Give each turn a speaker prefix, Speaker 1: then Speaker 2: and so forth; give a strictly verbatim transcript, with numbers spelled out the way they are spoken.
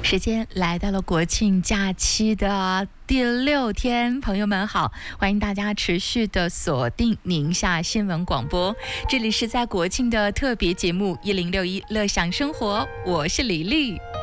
Speaker 1: 时间来到了国庆假期的第六天，朋友们好，欢迎大家持续的锁定宁夏新闻广播，这里是在国庆的特别节目一零六一乐享生活，我是李丽。